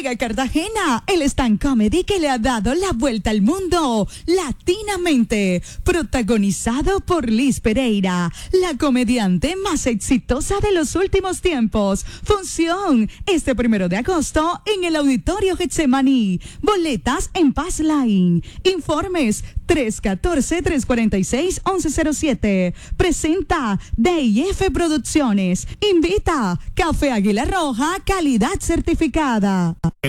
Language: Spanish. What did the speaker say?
Llega a Cartagena el stand comedy que le ha dado la vuelta al mundo latinamente, protagonizado por Liz Pereira, la comediante más exitosa de los últimos tiempos. Función este 1 de agosto en el Auditorio Getsemaní. Boletas en Pass Line. Informes 314-346-1107. Presenta DIF Producciones. Invita Café Águila Roja, calidad certificada.